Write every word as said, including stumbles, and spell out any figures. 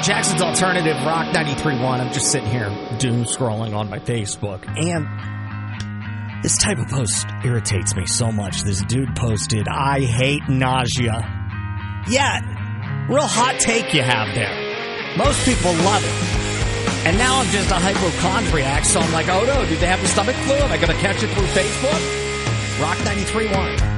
Jackson's Alternative, Rock ninety-three point one. I'm just sitting here doom scrolling on my Facebook. And this type of post irritates me so much. This dude posted, I hate nausea. Yeah, real hot take you have there. Most people love it. And now I'm just a hypochondriac, so I'm like, oh no, do they have the stomach flu? Am I going to catch it through Facebook? Rock ninety-three point one.